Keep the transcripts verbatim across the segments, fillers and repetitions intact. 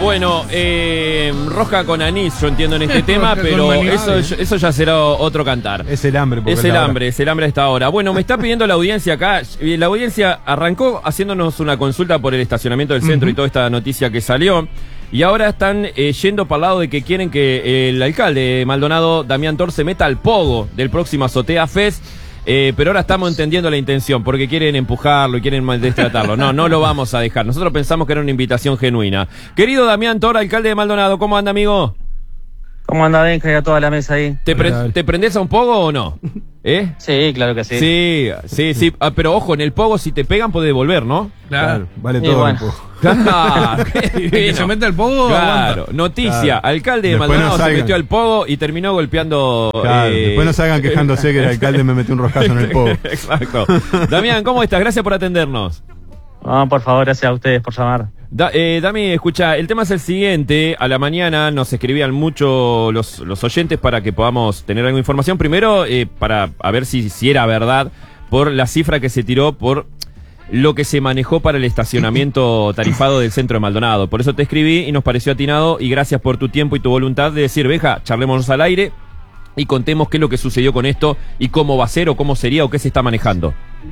Bueno, eh, rosca con anís, yo entiendo en este tema, pero eso, eso ya será otro cantar. Es el hambre. Es el hambre, es el hambre a esta hora. Bueno, me está pidiendo la audiencia acá. La audiencia arrancó haciéndonos una consulta por el estacionamiento del centro uh-huh. y toda esta noticia que salió. Y ahora están eh, yendo para el lado de que quieren que el alcalde Maldonado, Damián Tor, se meta al pogo del próximo Azotea Fest. Eh, pero ahora estamos entendiendo la intención, porque quieren empujarlo y quieren maldestratarlo. No, no lo vamos a dejar. Nosotros pensamos que era una invitación genuina. Querido Damián Tor, alcalde de Maldonado, ¿cómo anda, amigo? ¿Cómo anda, Benja, y a toda la mesa ahí? ¿Te, pre ¿Te prendés a un pogo o no? ¿Eh? Sí, claro que sí. Sí, sí, sí. Ah, pero ojo, en el pogo, si te pegan, podés devolver, ¿no? Claro, claro, vale todo bueno. el pogo. Claro, que se mete al pogo. Claro, aguanta. noticia, claro. Alcalde de Después Maldonado no se metió al pogo y terminó golpeando. Claro, eh... después no salgan quejándose que el alcalde me metió un roscazo en el pogo. Exacto. Damián, ¿cómo estás? Gracias por atendernos. No, por favor, gracias a ustedes por llamar. Da, eh, Dami, escucha, el tema es el siguiente. A la mañana nos escribían mucho los, los oyentes para que podamos tener alguna información. Primero, eh, para a ver si, si era verdad por la cifra que se tiró por lo que se manejó para el estacionamiento tarifado del centro de Maldonado. Por eso te escribí y nos pareció atinado, y gracias por tu tiempo y tu voluntad de decir, Beja, charlémonos al aire y contemos qué es lo que sucedió con esto y cómo va a ser o cómo sería o qué se está manejando.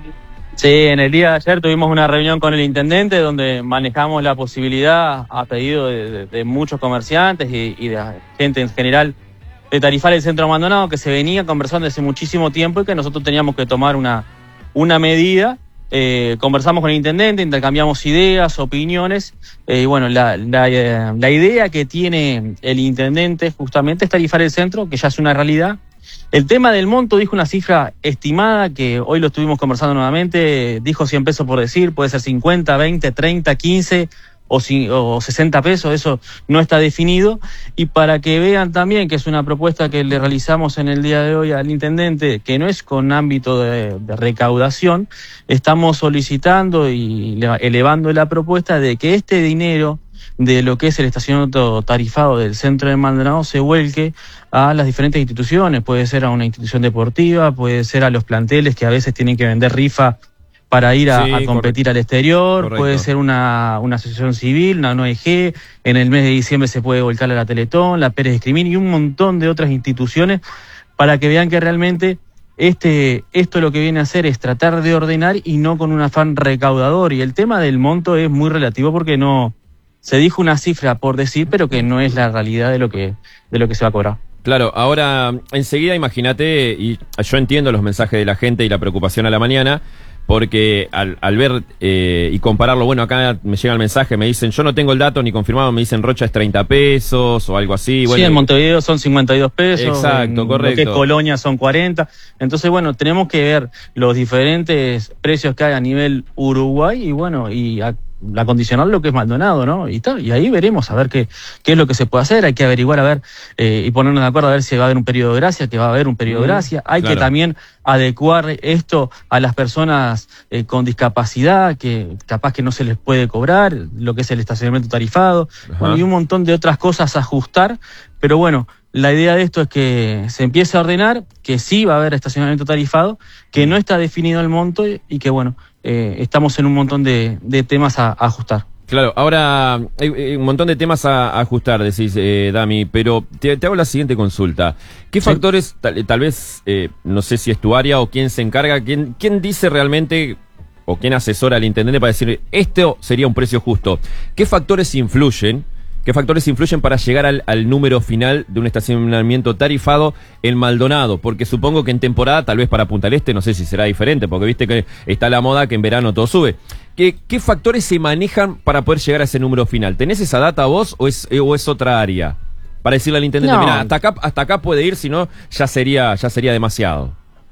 Sí, en el día de ayer tuvimos una reunión con el intendente donde manejamos la posibilidad, a pedido de, de, de muchos comerciantes y, y de gente en general, de tarifar el centro abandonado, que se venía conversando hace muchísimo tiempo y que nosotros teníamos que tomar una, una medida. Eh, conversamos con el intendente, intercambiamos ideas, opiniones, eh, y bueno, la, la, la idea que tiene el intendente justamente es tarifar el centro, que ya es una realidad. El tema del monto, dijo una cifra estimada que hoy lo estuvimos conversando nuevamente, dijo cien pesos por decir, puede ser cincuenta, veinte, treinta, quince o, o sesenta pesos, eso no está definido. Y para que vean también que es una propuesta que le realizamos en el día de hoy al intendente, que no es con ámbito de, de recaudación, estamos solicitando y elevando la propuesta de que este dinero de lo que es el estacionamiento tarifado del centro de Maldonado se vuelque a las diferentes instituciones. Puede ser a una institución deportiva, puede ser a los planteles que a veces tienen que vender rifa para ir a, sí, a competir correcto. al exterior, correcto. Puede ser una, una asociación civil, una O N G, en el mes de diciembre se puede volcar a la Teletón, la Pérez Escrimín y un montón de otras instituciones, para que vean que realmente este esto lo que viene a hacer es tratar de ordenar y no con un afán recaudador. Y el tema del monto es muy relativo porque no se dijo una cifra por decir, pero que no es la realidad de lo que de lo que se va a cobrar. Claro, ahora enseguida imagínate, y yo entiendo los mensajes de la gente y la preocupación a la mañana, porque al, al ver eh, y compararlo, bueno, acá me llega el mensaje, me dicen, yo no tengo el dato ni confirmado, me dicen Rocha es treinta pesos o algo así. Bueno, sí, en Montevideo son cincuenta y dos pesos. Exacto, en correcto. Lo que es Colonia son cuarenta. Entonces, bueno, tenemos que ver los diferentes precios que hay a nivel Uruguay y bueno, y a, la condicional lo que es Maldonado, ¿no? Y tal, y ahí veremos a ver qué, qué es lo que se puede hacer. Hay que averiguar, a ver, eh, y ponernos de acuerdo a ver si va a haber un periodo de gracia, que va a haber un periodo mm, de gracia. Hay claro. que también adecuar esto a las personas eh, con discapacidad, que capaz que no se les puede cobrar, lo que es el estacionamiento tarifado, bueno, y un montón de otras cosas a ajustar, pero bueno, la idea de esto es que se empiece a ordenar, que sí va a haber estacionamiento tarifado, que no está definido el monto y que bueno, eh, estamos en un montón de, de temas a, a ajustar. Claro, ahora hay un montón de temas a, a ajustar, decís, eh, Dami, pero te, te hago la siguiente consulta. ¿Qué sí. factores, tal, tal vez, eh, no sé si es tu área o quién se encarga, quién, quién dice realmente o quién asesora al intendente para decir, esto sería un precio justo? ¿Qué factores influyen? ¿Qué factores influyen para llegar al, al número final de un estacionamiento tarifado en Maldonado? Porque supongo que en temporada, tal vez para Punta del Este, no sé si será diferente, porque viste que está la moda que en verano todo sube. ¿Qué, qué factores se manejan para poder llegar a ese número final? ¿Tenés esa data vos o es, o es otra área? Para decirle al intendente, no. mira, hasta acá, hasta acá puede ir, si no, ya sería, ya sería demasiado.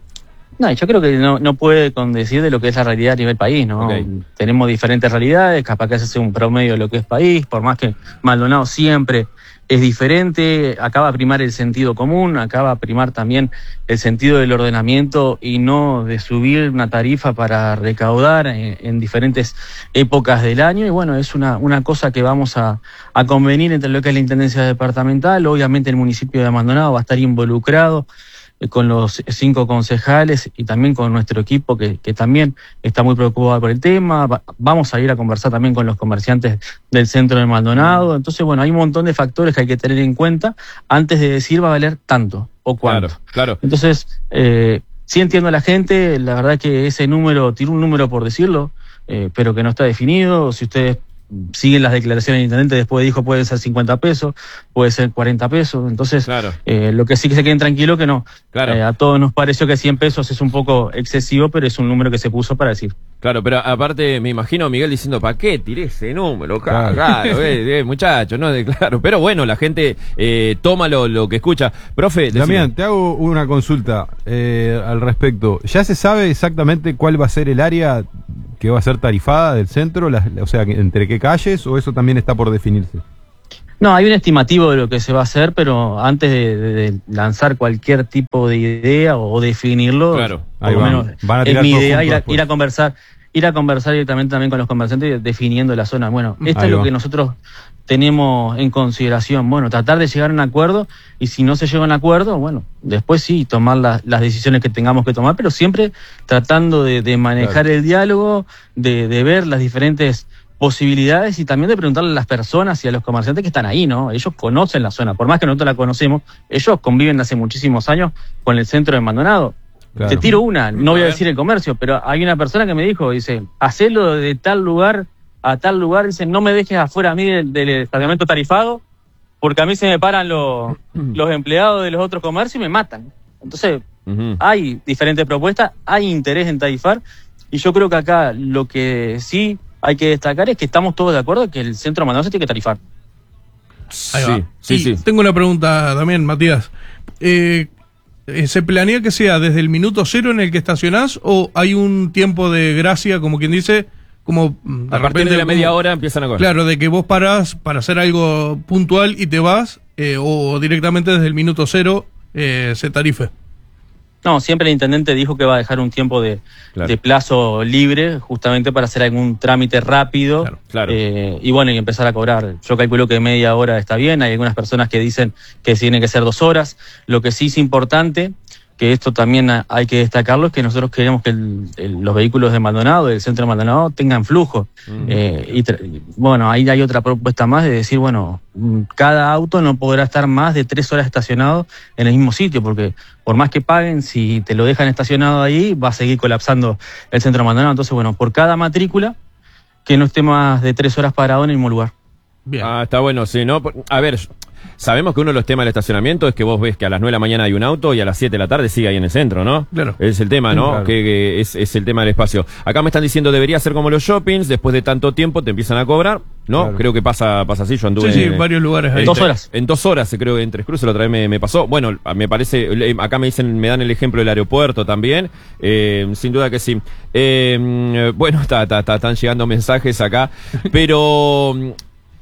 No, yo creo que no, no puede condecir de lo que es la realidad a nivel país, ¿no? Okay. Tenemos diferentes realidades, capaz que se hace un promedio de lo que es país, por más que Maldonado siempre es diferente, acá va a primar el sentido común, acá va a primar también el sentido del ordenamiento y no de subir una tarifa para recaudar en, en diferentes épocas del año. Y bueno, es una, una cosa que vamos a, a convenir entre lo que es la Intendencia Departamental, obviamente el municipio de Maldonado va a estar involucrado con los cinco concejales y también con nuestro equipo que, que también está muy preocupado por el tema. Va, vamos a ir a conversar también con los comerciantes del centro de Maldonado. Entonces, bueno, hay un montón de factores que hay que tener en cuenta antes de decir va a valer tanto o cuánto. Claro, claro. Entonces, eh, sí entiendo a la gente, la verdad que ese número, tiro un número por decirlo, eh, pero que no está definido. Si ustedes siguen las declaraciones del intendente, después dijo puede ser cincuenta pesos, puede ser cuarenta pesos. Entonces, claro. eh, lo que sí que se queden tranquilos que no. Claro. Eh, a todos nos pareció que cien pesos es un poco excesivo, pero es un número que se puso para decir. Claro, pero aparte me imagino a Miguel diciendo, ¿para qué tiré ese número? Claro, Claro. claro eh, eh, muchacho, no, de, claro. Pero bueno, la gente eh, toma lo, lo que escucha. Profe, decime. Damián, te hago una consulta eh, al respecto. ¿Ya se sabe exactamente cuál va a ser el área que va a ser tarifada del centro? La, o sea, ¿entre qué calles o eso también está por definirse? No, hay un estimativo de lo que se va a hacer, pero antes de, de, de lanzar cualquier tipo de idea o, o definirlo, Claro, por ahí lo van. menos Van a es tirar mi todo idea junto ir a, después. ir a conversar, ir a conversar directamente también con los comerciantes definiendo la zona. Bueno, esto Ahí es lo va. que nosotros tenemos en consideración. Bueno, tratar de llegar a un acuerdo y si no se llega a un acuerdo, bueno, después sí, tomar la, las decisiones que tengamos que tomar, pero siempre tratando de, de manejar Claro. el diálogo, de, de ver las diferentes posibilidades y también de preguntarle a las personas y a los comerciantes que están ahí, ¿no? Ellos conocen la zona, por más que nosotros la conocemos, ellos conviven hace muchísimos años con el centro de Maldonado. Claro. Te tiro una, no A voy a ver. decir el comercio, pero hay una persona que me dijo, dice, hacelo de tal lugar a tal lugar, dice, no me dejes afuera a mí del, del estacionamiento tarifado, porque a mí se me paran los, los empleados de los otros comercios y me matan. Entonces, Ujú. hay diferentes propuestas, hay interés en tarifar, y yo creo que acá lo que sí hay que destacar es que estamos todos de acuerdo que el centro de Maldonado se tiene que tarifar. Ahí Sí, va. sí, Y sí. tengo una pregunta también, Matías. Eh, eh, ¿Se planea que sea desde el minuto cero en el que estacionás o hay un tiempo de gracia, como quien dice, como mm, A partir de la como- media hora empiezan a cobrar. Claro, de que vos parás para hacer algo puntual y te vas, eh, o directamente desde el minuto cero eh, se tarife? No, siempre el intendente dijo que va a dejar un tiempo de, Claro. de plazo libre, justamente para hacer algún trámite rápido. Claro, claro. Eh, y bueno, y empezar a cobrar. Yo calculo que media hora está bien. Hay algunas personas que dicen que tiene que ser dos horas. Lo que sí es importante, que esto también ha- hay que destacarlo, es que nosotros queremos que el- el- los vehículos de Maldonado, del centro de Maldonado, tengan flujo. Mm. Eh, y tra- y, bueno, ahí hay otra propuesta más de decir, bueno, mm, cada auto no podrá estar más de tres horas estacionado en el mismo sitio, porque por más que paguen, si te lo dejan estacionado ahí, va a seguir colapsando el centro de Maldonado. Entonces, bueno, por cada matrícula, que no esté más de tres horas parado en el mismo lugar. Bien. Ah, está bueno, sí, ¿no? Por- A ver, sabemos que uno de los temas del estacionamiento es que vos ves que a las nueve de la mañana hay un auto y a las siete de la tarde sigue ahí en el centro, ¿no? Claro. Es el tema, ¿no? Claro. Que, que es, es el tema del espacio. Acá me están diciendo debería ser como los shoppings, después de tanto tiempo te empiezan a cobrar, ¿no? Claro. Creo que pasa pasa así, yo anduve... Sí, sí, en- en varios lugares ahí. En dos horas. En dos horas, creo que en Tres Cruces la otra vez me, me pasó. Bueno, me parece, le- acá me dicen, me dan el ejemplo del aeropuerto también. Eh, sin duda que sí. Eh, bueno, está, está, está- están llegando mensajes acá. Pero mm,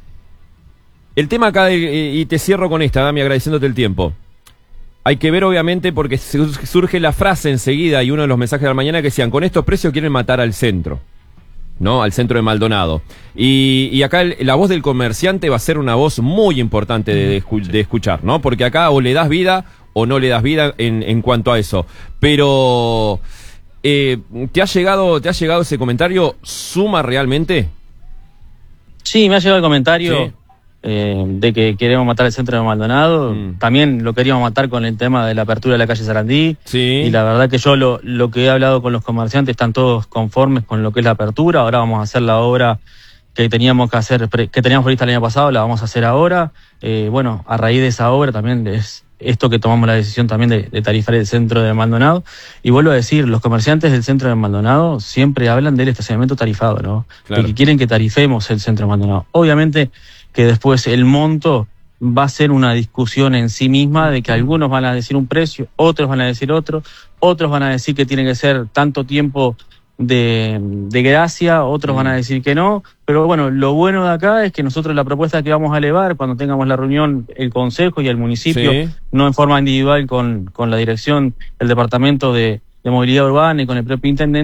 el tema acá, de- y te cierro con esta, Dami, agradeciéndote el tiempo. Hay que ver, obviamente, porque sur- surge la frase enseguida y uno de los mensajes de la mañana que decían, con estos precios quieren matar al centro. ¿No? Al centro de Maldonado. Y, y acá el- la voz del comerciante va a ser una voz muy importante de, de escu- de escuchar, ¿no? Porque acá o le das vida o no le das vida en, en cuanto a eso. Pero, eh, ¿te ha llegado, te ha llegado ese comentario? ¿Suma realmente? Sí, me ha llegado el comentario Sí. eh, de que queremos matar el centro de Maldonado. Mm. También lo queríamos matar con el tema de la apertura de la calle Sarandí. Sí. Y la verdad que yo lo, lo que he hablado con los comerciantes están todos conformes con lo que es la apertura. Ahora vamos a hacer la obra que teníamos que hacer, pre- que teníamos prevista el año pasado, la vamos a hacer ahora. Eh, bueno, a raíz de esa obra también es esto que tomamos la decisión también de, de tarifar el centro de Maldonado. Y vuelvo a decir, los comerciantes del centro de Maldonado siempre hablan del estacionamiento tarifado, ¿no? Claro. De que quieren que tarifemos el centro de Maldonado. Obviamente que después el monto va a ser una discusión en sí misma de que algunos van a decir un precio, otros van a decir otro, otros van a decir que tiene que ser tanto tiempo de, de gracia, otros Mm. van a decir que no, pero bueno, lo bueno de acá es que nosotros la propuesta que vamos a elevar cuando tengamos la reunión, el consejo y el municipio, Sí. no en forma individual con, con la dirección del departamento de, de movilidad urbana y con el propio intendente,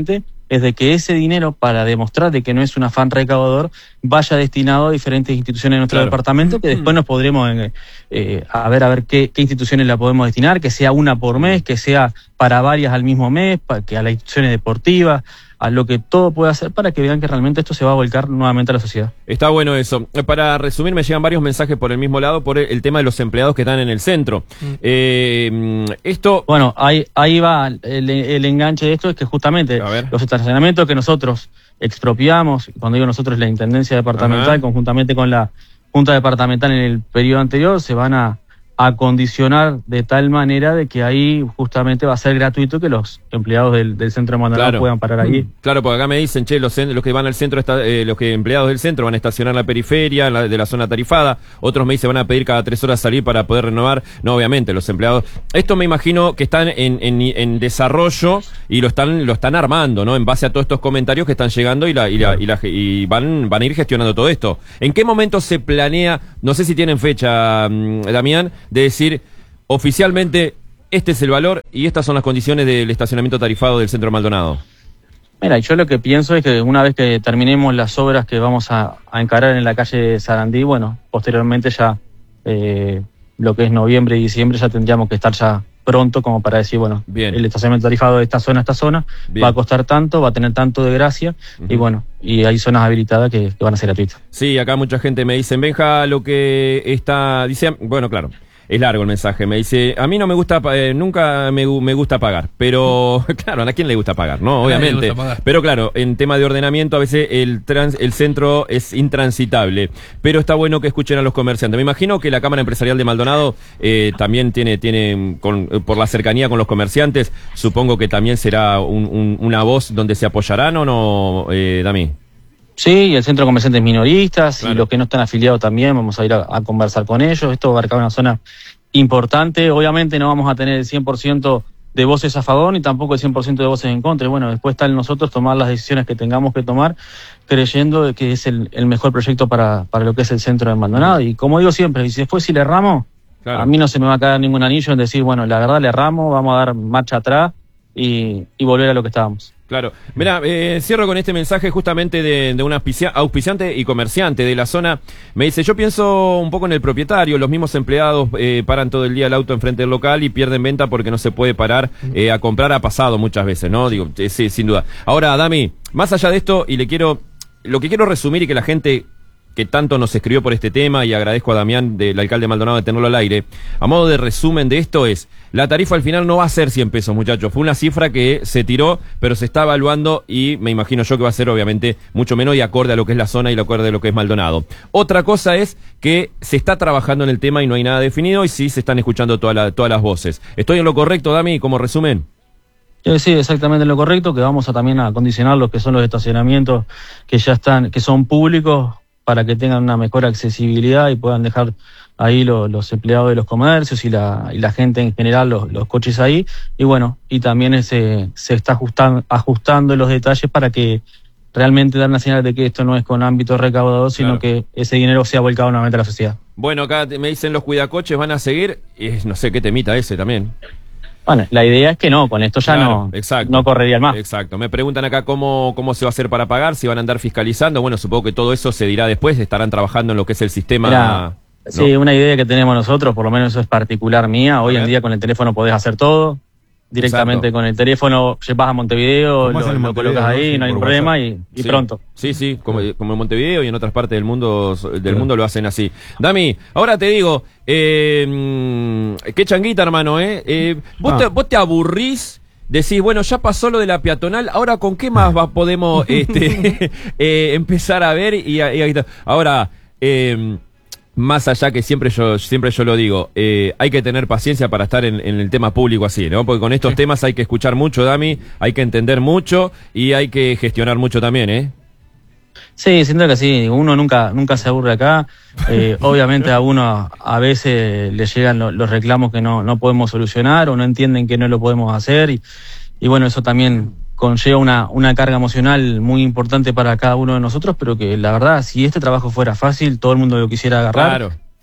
es de que ese dinero, para demostrar de que no es un afán recaudador, vaya destinado a diferentes instituciones de nuestro Claro. departamento, que después nos podremos eh, eh, a ver a ver qué, qué instituciones la podemos destinar, que sea una por mes, que sea para varias al mismo mes, para que a las instituciones deportivas, a lo que todo pueda hacer para que vean que realmente esto se va a volcar nuevamente a la sociedad. Está bueno eso. Eh, Para resumir, me llegan varios mensajes por el mismo lado, por el, el tema de los empleados que están en el centro. Mm. Eh, mm, esto... Bueno, ahí, ahí va el, el enganche de esto, es que justamente A ver. los estacionamientos que nosotros expropiamos, cuando digo nosotros la Intendencia Departamental, Ajá. conjuntamente con la Junta Departamental en el periodo anterior, se van a acondicionar de tal manera de que ahí justamente va a ser gratuito que los empleados del, del centro de Maldonado Claro. puedan parar ahí. Claro, porque acá me dicen, che, los, cen- los que van al centro, está, eh, los que empleados del centro van a estacionar en la periferia, en la, de la zona tarifada. Otros me dicen, van a pedir cada tres horas salir para poder renovar. No, obviamente, los empleados. Esto me imagino que están en, en, en desarrollo y lo están, lo están armando, ¿no? En base a todos estos comentarios que están llegando y la, y la, y la, y van, van a ir gestionando todo esto. ¿En qué momento se planea, no sé si tienen fecha, mm, Damián, de decir oficialmente este es el valor y estas son las condiciones del estacionamiento tarifado del centro Maldonado? Mira, yo lo que pienso es que una vez que terminemos las obras que vamos a, a encarar en la calle Sarandí, bueno, posteriormente ya eh, lo que es noviembre y diciembre ya tendríamos que estar ya pronto como para decir, bueno, Bien. el estacionamiento tarifado de esta zona a esta zona Bien. va a costar tanto, va a tener tanto de gracia y Ujú. bueno, y hay zonas habilitadas que, que van a ser gratuitas. Sí, acá mucha gente me dice, Benja, lo que está, dice, bueno, claro, es largo el mensaje, me dice, a mí no me gusta, pa- eh, nunca me, gu- me gusta pagar, pero claro, ¿a quién le gusta pagar? No, A nadie le obviamente, gusta pagar. pero claro, en tema de ordenamiento a veces el trans, el centro es intransitable, pero está bueno que escuchen a los comerciantes. Me imagino que la Cámara Empresarial de Maldonado eh, también tiene, tiene con, eh, por la cercanía con los comerciantes, supongo que también será un- un- una voz donde se apoyarán, ¿o no, eh, Dami? Sí, y el Centro de Comerciantes Minoristas Claro. y los que no están afiliados también, vamos a ir a, a conversar con ellos. Esto va a abarcar una zona importante. Obviamente no vamos a tener el cien por ciento de voces a favor ni tampoco el cien por ciento de voces en contra. Y bueno, después está en nosotros tomar las decisiones que tengamos que tomar, creyendo de que es el, el mejor proyecto para, para lo que es el centro de Maldonado. Y como digo siempre, y si después si le erramos, Claro. a mí no se me va a caer ningún anillo en decir, bueno, la verdad le erramos, vamos a dar marcha atrás y, y volver a lo que estábamos. Claro. Mira, eh, cierro con este mensaje justamente de, de un auspicia- auspiciante y comerciante de la zona. Me dice, yo pienso un poco en el propietario, los mismos empleados eh, paran todo el día el auto enfrente del local y pierden venta porque no se puede parar eh, a comprar, ha pasado muchas veces, ¿no? Digo, eh, sí, sin duda. Ahora, Dami, más allá de esto, y le quiero, lo que quiero resumir y que la gente que tanto nos escribió por este tema, y agradezco a Damián, del alcalde de Maldonado, de tenerlo al aire, a modo de resumen de esto es, la tarifa al final no va a ser cien pesos, muchachos, fue una cifra que se tiró, pero se está evaluando y me imagino yo que va a ser obviamente mucho menos y acorde a lo que es la zona y acorde a lo que es Maldonado. Otra cosa es que se está trabajando en el tema y no hay nada definido y sí se están escuchando toda la, todas las voces. ¿Estoy en lo correcto, Dami, como resumen? Eh, Sí, exactamente lo correcto, que vamos a también a acondicionar lo que son los estacionamientos que ya están, que son públicos, para que tengan una mejor accesibilidad y puedan dejar ahí lo- los empleados de los comercios y la, y la gente en general, los, los coches ahí. Y bueno, y también ese, se está ajustan- ajustando los detalles para que realmente dar una señal de que esto no es con ámbito recaudador, sino Claro. que ese dinero sea volcado nuevamente a la sociedad. Bueno, acá te- me dicen los cuidacoches van a seguir, y no sé qué temita ese también. Bueno, la idea es que no, con esto ya Claro, no, exacto. no correrían más. Exacto. Me preguntan acá cómo, cómo se va a hacer para pagar, si van a andar fiscalizando. Bueno, supongo que todo eso se dirá después, estarán trabajando en lo que es el sistema. Mirá, ¿no? sí, una idea que tenemos nosotros, por lo menos eso es particular mía. Hoy A en ver. día con el teléfono podés hacer todo. Directamente Exacto. con el teléfono llevas a Montevideo, Como lo, hacen en lo Montevideo, colocas ¿no? ahí, Sí, no hay por problema y, y Sí. pronto. Sí, sí, como, como en Montevideo y en otras partes del mundo del Claro. mundo lo hacen así. Dami, ahora te digo, eh, mm, qué changuita, hermano, ¿eh? eh vos, Ah. te, vos te aburrís, decís, bueno, ya pasó lo de la peatonal, ahora con qué más va, podemos este, eh, empezar a ver y, y- y- ahora... Eh, más allá que siempre yo siempre yo lo digo, eh, hay que tener paciencia para estar en, en el tema público así, ¿no? Porque con estos temas hay que escuchar mucho, Dami, hay que entender mucho y hay que gestionar mucho también, ¿eh? Sí, siento que sí, uno nunca nunca se aburre acá. Eh, obviamente a uno a veces le llegan lo- los reclamos que no, no podemos solucionar o no entienden que no lo podemos hacer y, y bueno, eso también conlleva una, una carga emocional muy importante para cada uno de nosotros, pero que la verdad, si este trabajo fuera fácil, todo el mundo lo quisiera agarrar. Claro.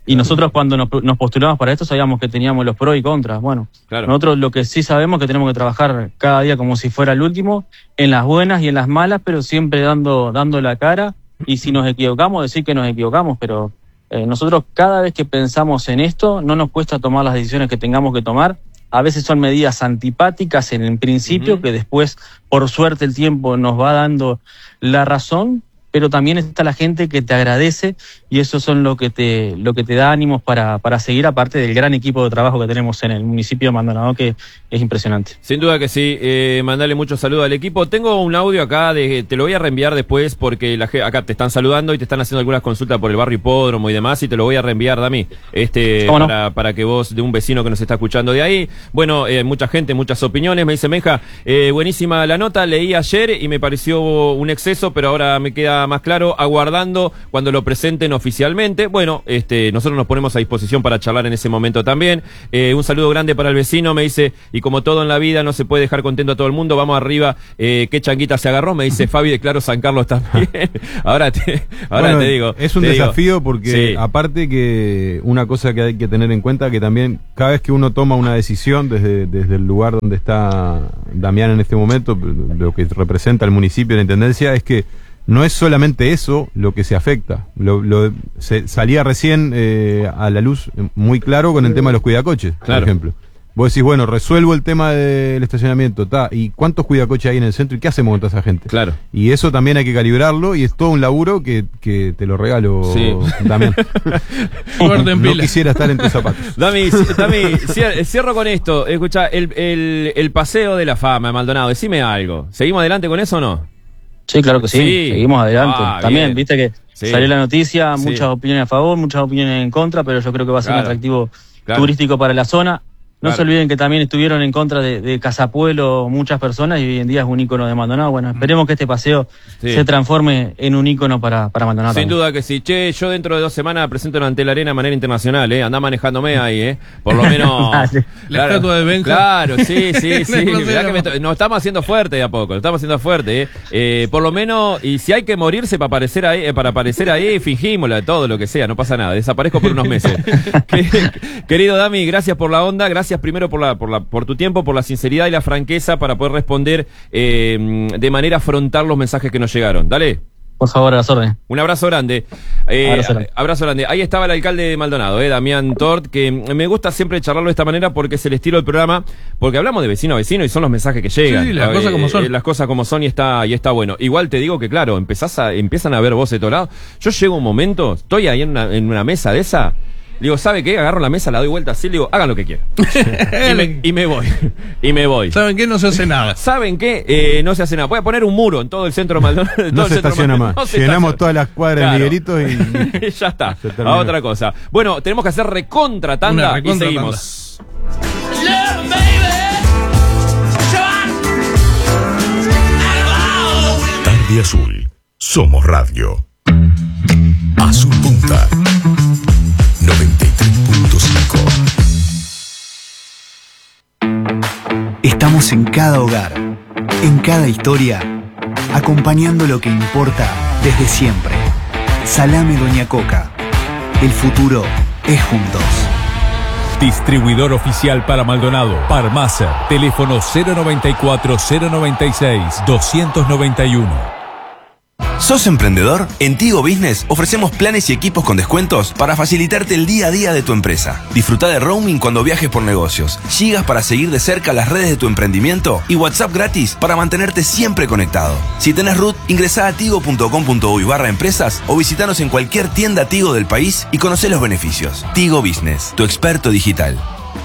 Y nosotros cuando nos, nos postulamos para esto sabíamos que teníamos los pros y contras. Bueno, Claro. nosotros lo que sí sabemos es que tenemos que trabajar cada día como si fuera el último, en las buenas y en las malas, pero siempre dando, dando la cara. Y si nos equivocamos, decir que nos equivocamos, pero eh, nosotros cada vez que pensamos en esto, no nos cuesta tomar las decisiones que tengamos que tomar. A veces son medidas antipáticas en el principio, Uh-huh. que después, por suerte, el tiempo nos va dando la razón, pero también está la gente que te agradece y eso son lo que te lo que te da ánimos para, para seguir, aparte del gran equipo de trabajo que tenemos en el municipio de Maldonado, que es impresionante. Sin duda que sí, eh, mandale mucho saludo al equipo. Tengo un audio acá, de, te lo voy a reenviar después porque la, acá te están saludando y te están haciendo algunas consultas por el barrio Hipódromo y demás, y te lo voy a reenviar, Dami, este, ¿Cómo no? para, para que vos, de un vecino que nos está escuchando de ahí. Bueno, eh, mucha gente, muchas opiniones. Me dice Menja, eh, buenísima la nota, leí ayer y me pareció un exceso, pero ahora me queda más claro, aguardando cuando lo presenten oficialmente. Bueno, este, nosotros nos ponemos a disposición para charlar en ese momento también. Eh, un saludo grande para el vecino, me dice, y como todo en la vida no se puede dejar contento a todo el mundo, vamos arriba, eh, qué changuita se agarró, me dice Fabi de Claro San Carlos también. ahora te, ahora Bueno, te digo. es un te desafío digo, porque sí. aparte que una cosa que hay que tener en cuenta, que también cada vez que uno toma una decisión desde, desde el lugar donde está Damián en este momento, lo que representa el municipio, la intendencia, es que no es solamente eso lo que se afecta. Lo, lo, se, salía recién eh, a la luz muy claro con el tema de los cuidacoches, Claro. por ejemplo. Vos decís, bueno, resuelvo el tema del estacionamiento, ta, ¿y cuántos cuidacoches hay en el centro y qué hacemos con toda esa gente? Claro. Y eso también hay que calibrarlo y es todo un laburo que, que te lo regalo, Sí. Damián. Suerte en No pila. quisiera estar en tus zapatos. Dami, Dami, cier- cierro con esto. Escucha, el, el, el paseo de la fama de Maldonado, decime algo. ¿Seguimos adelante con eso o no? Sí, claro que sí, Sí. seguimos adelante. Ah, También, bien. viste que Sí. salió la noticia, Sí. muchas opiniones a favor, muchas opiniones en contra, pero yo creo que va a ser Claro. un atractivo Claro. turístico para la zona. No Claro. se olviden que también estuvieron en contra de, de Casapuelo muchas personas y hoy en día es un ícono de Maldonado. Bueno, esperemos que este paseo Sí. se transforme en un ícono para, para Maldonado. Sin también. duda que sí. Che, yo dentro de dos semanas presento ante la arena de manera internacional, ¿eh? Andá manejándome ahí, ¿eh? Por lo menos... La estatua de Benja. Claro, sí, sí, sí. No sé, Mirá que no. me to- nos estamos haciendo fuerte de a poco, nos estamos haciendo fuerte, ¿eh? Eh, por lo menos, y si hay que morirse para aparecer ahí, eh, para aparecer ahí, fingímoslo, todo lo que sea, no pasa nada, desaparezco por unos meses. Que- querido Dami, gracias por la onda, gracias primero por la, por la, por tu tiempo, por la sinceridad y la franqueza para poder responder eh, de manera frontal los mensajes que nos llegaron. Dale. Por favor, a las órdenes. Un abrazo grande. Eh, Abrazo grande. abrazo grande. Ahí estaba el alcalde de Maldonado, eh, Damián Tort, que me gusta siempre charlarlo de esta manera porque es el estilo del programa, porque hablamos de vecino a vecino y son los mensajes que llegan. Sí, las Eh, cosas como son. eh, las cosas como son y está, y está bueno. Igual te digo que, claro, empezás a, empiezan a ver voces de todos lados. Yo llego un momento, estoy ahí en una, en una mesa de esa, digo, ¿sabe qué? Agarro la mesa, la doy vuelta así, le digo, hagan lo que quieran. y, me, y me voy. Y me voy. ¿Saben qué? No se hace nada. ¿Saben qué? Eh, no se hace nada. Voy a poner un muro en todo el centro de Maldonado. en todo No el se centro de estaciona Maldonado. más. No se Llenamos estaciona. todas las cuadras Claro. de Miguelitos y... ya está. Se terminó. A otra cosa. Bueno, tenemos que hacer recontra tanda Una recontra y seguimos. Tarde Azul. Somos radio. Azul Punta. noventa y tres punto cinco. Estamos en cada hogar, en cada historia, acompañando lo que importa desde siempre. Salame Doña Coca. El futuro es juntos. Distribuidor oficial para Maldonado, Parmacer, teléfono cero noventa y cuatro, cero noventa y seis, doscientos noventa y uno. ¿Sos emprendedor? En Tigo Business ofrecemos planes y equipos con descuentos para facilitarte el día a día de tu empresa. Disfruta de roaming cuando viajes por negocios, gigas para seguir de cerca las redes de tu emprendimiento y WhatsApp gratis para mantenerte siempre conectado. Si tenés root, ingresá a tigo punto com punto uy barra empresas o visitanos en cualquier tienda Tigo del país y conocé los beneficios. Tigo Business, tu experto digital.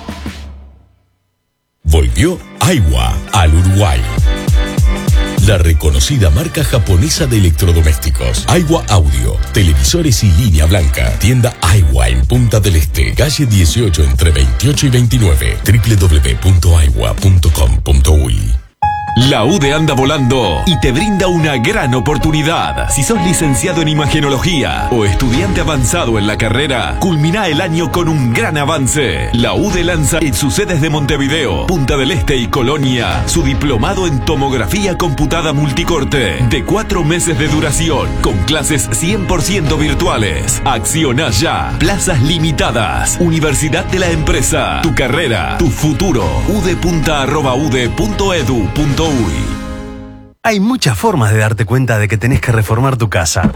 Volvió Aiwa al Uruguay. La reconocida marca japonesa de electrodomésticos. Aiwa Audio, televisores y línea blanca. Tienda Aiwa en Punta del Este, calle dieciocho entre veintiocho y veintinueve. doble u doble u doble u punto aiwa punto com punto uy. La U D E anda volando y te brinda una gran oportunidad. Si sos licenciado en imagenología o estudiante avanzado en la carrera, culmina el año con un gran avance. La U D E lanza en sus sedes de Montevideo, Punta del Este y Colonia su diplomado en tomografía computada multicorte de cuatro meses de duración con clases cien por ciento virtuales. Acciona ya. Plazas limitadas. Universidad de la Empresa. Tu carrera, tu futuro. udepunta arroba ude punto edu punto uy. Hay muchas formas de darte cuenta de que tenés que reformar tu casa.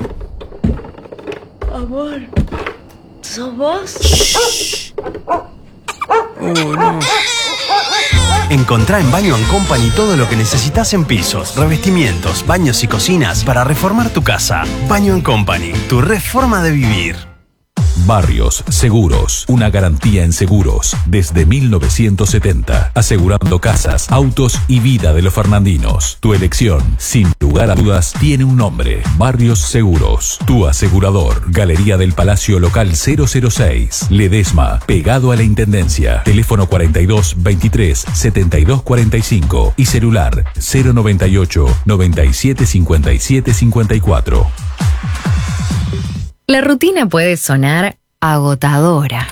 Amor, ¿sos vos? Shh. Oh, no. Encontrá en Baño and Company todo lo que necesitas en pisos, revestimientos, baños y cocinas para reformar tu casa. Baño and Company, tu reforma de vivir. Barrios Seguros, una garantía en seguros desde mil novecientos setenta, asegurando casas, autos y vida de los fernandinos. Tu elección, sin lugar a dudas, tiene un nombre: Barrios Seguros, tu asegurador. Galería del Palacio Local cero cero seis, Ledesma, pegado a la Intendencia. Teléfono cuarenta y dos veintitrés setenta y dos cuarenta y cinco y celular cero noventa y ocho noventa y siete cincuenta y siete cincuenta y cuatro. La rutina puede sonar agotadora.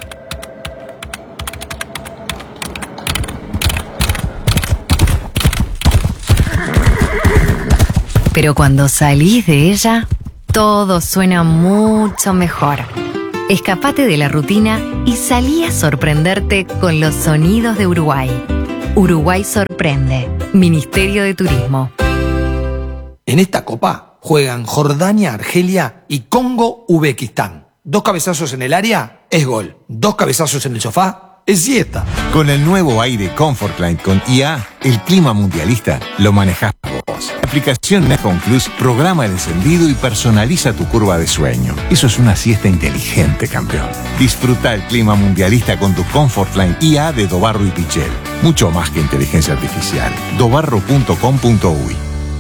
Pero cuando salís de ella, todo suena mucho mejor. Escapate de la rutina y salí a sorprenderte con los sonidos de Uruguay. Uruguay sorprende. Ministerio de Turismo. En esta copa juegan Jordania, Argelia y Congo, Uzbekistán. Dos cabezazos en el área es gol. Dos cabezazos en el sofá es siesta. Con el nuevo aire Comfortline con I A, el clima mundialista lo manejás vos. La aplicación Nefon Plus programa el encendido y personaliza tu curva de sueño. Eso es una siesta inteligente, campeón. Disfruta el clima mundialista con tu Comfortline I A de Dobarro y Pichel. Mucho más que inteligencia artificial. dobarro punto com punto uy.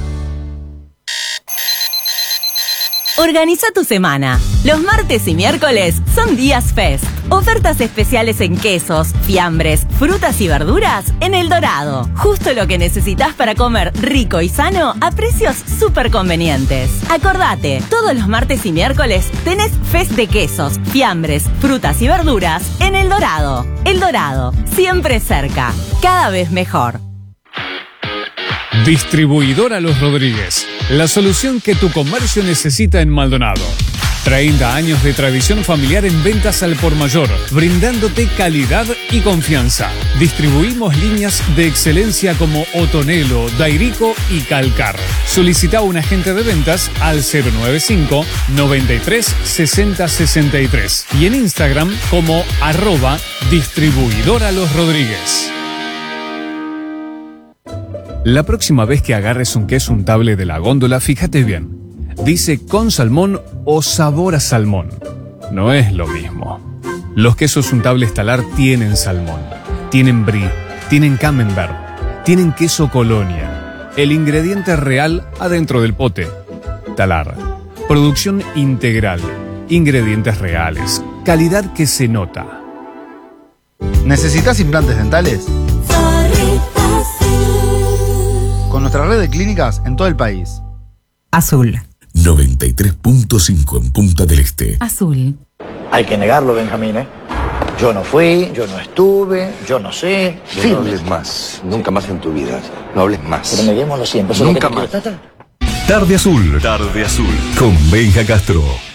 Organiza tu semana. Los martes y miércoles son días Fest. Ofertas especiales en quesos, fiambres, frutas y verduras en El Dorado. Justo lo que necesitas para comer rico y sano a precios súper convenientes. Acordate, todos los martes y miércoles tenés Fest de quesos, fiambres, frutas y verduras en El Dorado. El Dorado, siempre cerca, cada vez mejor. Distribuidora Los Rodríguez, la solución que tu comercio necesita en Maldonado. treinta años de tradición familiar en ventas al por mayor, brindándote calidad y confianza. Distribuimos líneas de excelencia como Otonelo, Dairico y Calcar. Solicita un agente de ventas al cero noventa y cinco, noventa y tres, sesenta, sesenta y tres y en Instagram como arroba Distribuidora Los Rodríguez. La próxima vez que agarres un queso untable de la góndola, fíjate bien. Dice con salmón o sabor a salmón. No es lo mismo. Los quesos untables Talar tienen salmón, tienen brie, tienen camembert, tienen queso Colonia. El ingrediente real adentro del pote. Talar. Producción integral. Ingredientes reales. Calidad que se nota. ¿Necesitas implantes dentales? Con nuestra red de clínicas en todo el país. Azul. noventa y tres punto cinco en Punta del Este. Azul. Hay que negarlo, Benjamín, ¿eh? Yo no fui, yo no estuve, yo no sé. No, no hables más, nunca más en tu vida. No hables más. Pero neguémoslo siempre. Nunca más. Tarde Azul. Tarde Azul. Con Benja Castro.